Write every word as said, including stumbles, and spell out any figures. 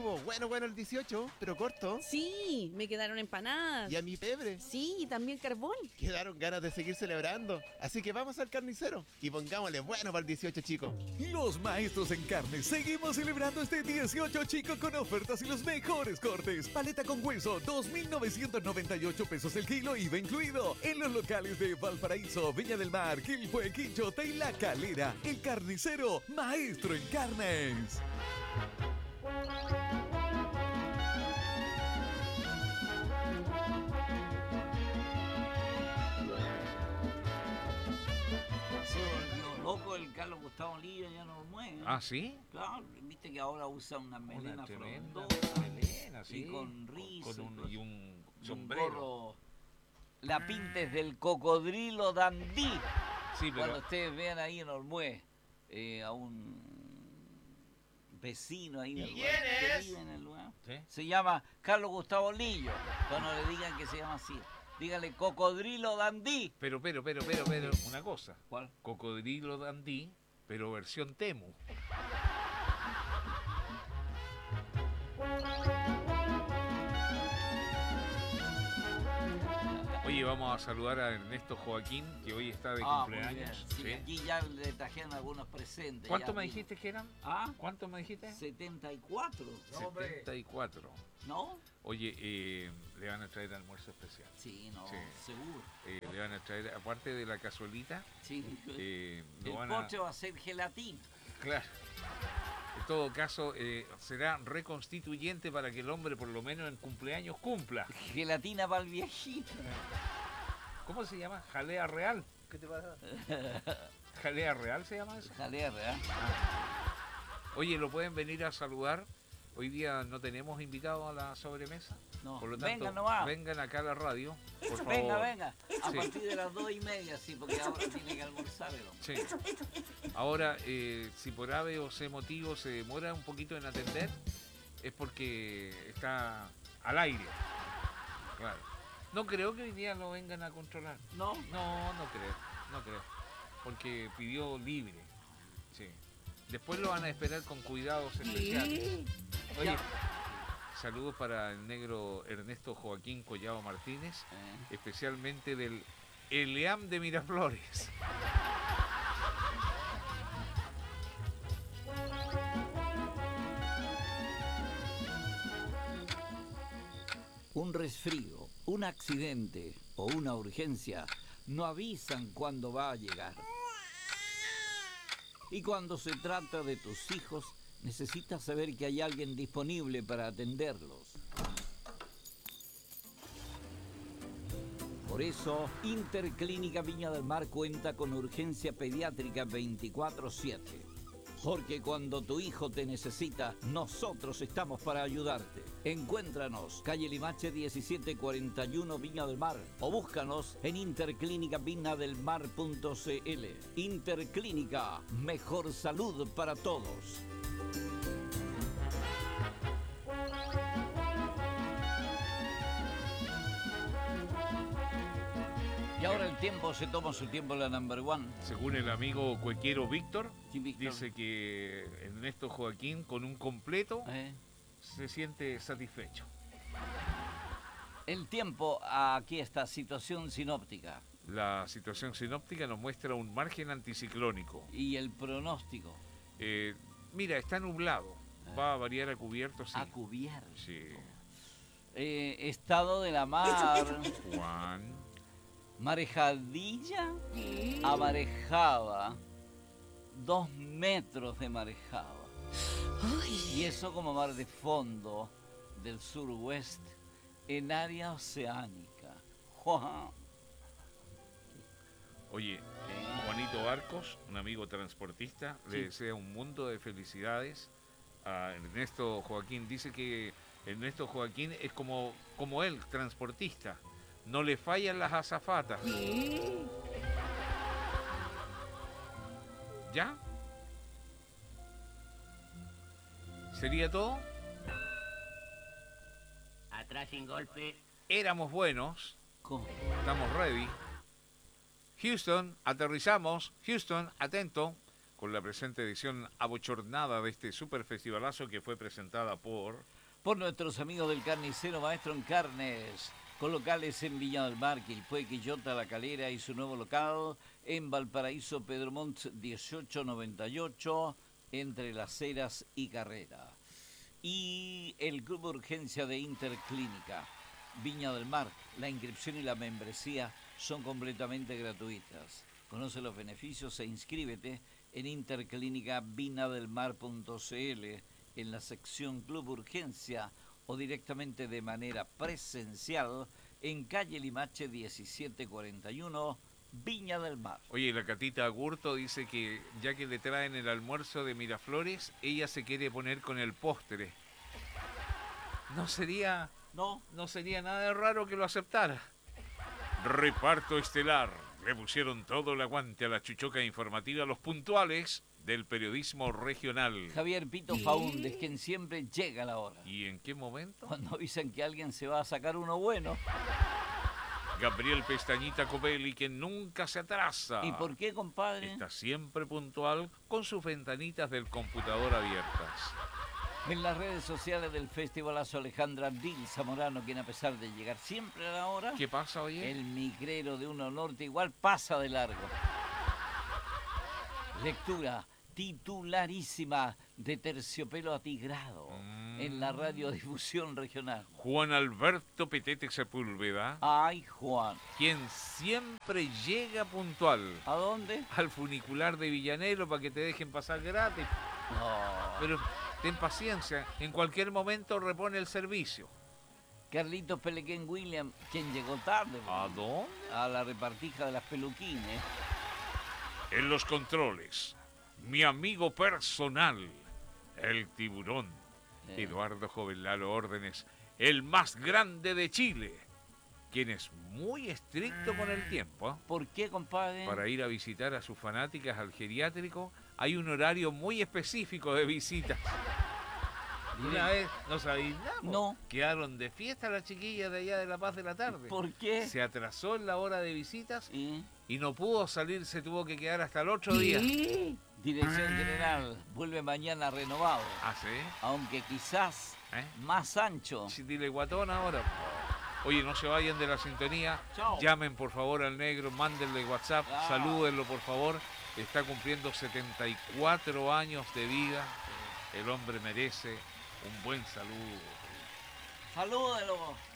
estuvo bueno, bueno el dieciocho, pero corto. Sí, me quedaron empanadas. Y a mi pebre. Sí, y también carbón. Quedaron ganas de seguir celebrando. Así que vamos al carnicero y pongámosle bueno para el dieciocho, chicos. Los maestros en carne seguimos celebrando este dieciocho, chico, con ofertas y los mejores cortes. Paleta con hueso, dos mil novecientos noventa y ocho pesos el kilo, I V A incluido. En los locales de Valparaíso, Viña del Mar, Quilpué, Quinchota y La Calera. El carnicero, maestro en carnes. Loco, el Carlos Gustavo Lillo ya no lo mueve. ¿Ah, sí? Claro, viste que ahora usa una melena Una tremenda frondosa, melena, sí. y con rizo. Con un, y un y sombrero. Un gorro. La pinta es del cocodrilo dandí. Sí, pero... Cuando ustedes vean ahí en Olmué eh, a un vecino ahí en el lugar, que vive en el lugar, ¿sí? Se llama Carlos Gustavo Lillo. Cuando le digan que se llama así, dígale cocodrilo dandí. Pero, pero, pero, pero, pero, una cosa. ¿Cuál? Cocodrilo dandí, pero versión Temu. Oye, vamos a saludar a Ernesto Joaquín, que hoy está de ah, cumpleaños. Sí, ¿sí? Aquí ya le trajeron algunos presentes. ¿Cuánto me vino. dijiste que eran? ¿Ah? ¿Cuánto me dijiste? setenta y cuatro. No, setenta y cuatro. ¿No? Oye, eh, le van a traer almuerzo especial. Sí, no, sí. seguro. Eh, le van a traer, aparte de la cazuelita, sí. eh, el van postre a... va a ser gelatina. Claro. En todo caso, eh, será reconstituyente para que el hombre, por lo menos en cumpleaños, cumpla. Gelatina para el viejito. ¿Cómo se llama? ¿Jalea real? ¿Qué te pasa? ¿Jalea real se llama eso? Jalea real. Ah. Oye, ¿lo pueden venir a saludar? Hoy día no tenemos invitados a la sobremesa. No, por lo tanto, vengan nomás. Vengan acá a la radio, por favor. Venga, venga. A sí. partir de las dos y media, sí, porque ahora tiene que almorzar el hombre. Sí. Ahora, eh, si por ave o C motivo se demora un poquito en atender, es porque está al aire. Claro. No creo que hoy día lo vengan a controlar. ¿No? No, no creo, no creo. Porque pidió libre. Sí. Después lo van a esperar con cuidados especiales. Oye, saludos para el negro Ernesto Joaquín Collado Martínez, eh. especialmente del Eleam de Miraflores. Un resfrío, un accidente o una urgencia no avisan cuándo va a llegar. Y cuando se trata de tus hijos, necesitas saber que hay alguien disponible para atenderlos. Por eso, Interclínica Viña del Mar cuenta con urgencia pediátrica veinticuatro siete. Porque cuando tu hijo te necesita, nosotros estamos para ayudarte. Encuéntranos, calle Limache diecisiete cuarenta y uno, Viña del Mar. O búscanos en interclínica viña del mar punto c l. Interclínica, mejor salud para todos. Y ahora el tiempo se toma su tiempo en la number one. Según el amigo cuequero Víctor, sí, Víctor. dice que Ernesto Joaquín con un completo ¿Eh? se siente satisfecho. El tiempo, aquí está, situación sinóptica. La situación sinóptica nos muestra un margen anticiclónico. ¿Y el pronóstico? Eh, mira, está nublado. ¿Eh? Va a variar a cubierto, sí. A cubierto. Sí. Eh, estado de la mar. Juan. Marejadilla a marejada, dos metros de marejada. Uy. Y eso como mar de fondo del suroeste en área oceánica. Juan. Oye, Juanito Arcos, un amigo transportista, sí. le desea un mundo de felicidades a Ernesto Joaquín. Dice que Ernesto Joaquín es como, como él, transportista. No le fallan las azafatas. ¿Sí? ¿Ya? ¿Sería todo? Atrás sin golpe. Éramos buenos. ¿Cómo? Estamos ready. Houston, aterrizamos. Houston, atento. con la presente edición abochornada de este super festivalazo que fue presentada por... Por nuestros amigos del Carnicero Maestro en Carnes, con locales en Viña del Mar, Quilpué, Quillota, La Calera y su nuevo local en Valparaíso, Pedro Montt dieciocho noventa y ocho, entre Las Heras y Carrera. Y el Club Urgencia de Interclínica, Viña del Mar. La inscripción y la membresía son completamente gratuitas. Conoce los beneficios e inscríbete en interclínica vinadelmar punto cl en la sección Club Urgencia o directamente de manera presencial en calle Limache diecisiete cuarenta y uno, Viña del Mar. Oye, la Catita Agurto dice que ya que le traen el almuerzo de Miraflores, ella se quiere poner con el postre. No sería, No, no sería nada de raro que lo aceptara. Reparto estelar. Le pusieron todo el aguante a la chuchoca informativa, los puntuales del periodismo regional. Javier Pito Faúndez, quien siempre llega a la hora. ¿Y en qué momento? Cuando avisan que alguien se va a sacar uno bueno. Gabriel Pestañita Covelli, que nunca se atrasa. ¿Y por qué, compadre? Está siempre puntual con sus ventanitas del computador abiertas. En las redes sociales del festivalazo, Alejandra Dil Zamorano, quien a pesar de llegar siempre a la hora, ¿Qué pasa, oye? el migrero de Uno Norte igual pasa de largo. Lectura titularísima de Terciopelo Atigrado Mm. en la radiodifusión regional. Juan Alberto Petete Sepúlveda, Ay, Juan. quien siempre llega puntual ¿A dónde? al funicular de Villanelo para que te dejen pasar gratis. No. Pero ten paciencia, en cualquier momento repone el servicio. Carlitos Pelequén William, quien llegó tarde ¿A dónde? a la repartija de las peluquines. En los controles, mi amigo personal, el tiburón, Eh. Eduardo Jovelalo Órdenes, el más grande de Chile, quien es muy estricto con el tiempo. ¿eh? ¿Por qué, compadre? Para ir a visitar a sus fanáticas al geriátrico, hay un horario muy específico de visitas. Una vez, no sabéis nada. po. No. Quedaron de fiesta las chiquillas de allá de La Paz de la tarde. ¿Por qué? Se atrasó en la hora de visitas ¿Y? y no pudo salir, se tuvo que quedar hasta el otro día. Dirección General vuelve mañana renovado, Ah, ¿sí? aunque quizás ¿Eh? más ancho. Sí, dile guatón ahora. Oye, no se vayan de la sintonía. Chao. Llamen por favor al negro, mándenle WhatsApp, Ah. salúdenlo por favor. Está cumpliendo setenta y cuatro años de vida. El hombre merece un buen saludo. Salúdelo.